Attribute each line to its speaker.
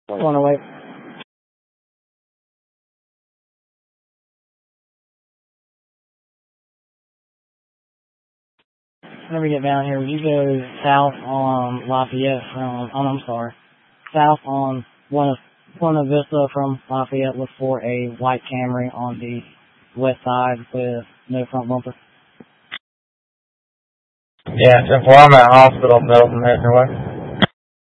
Speaker 1: On the way. Whenever we get down here, you go south on Lafayette south on Buena Vista from Lafayette. Look for a white Camry on the west side with no front bumper.
Speaker 2: Yeah, 10-4, I'm at hospital, Middleton, heading your way.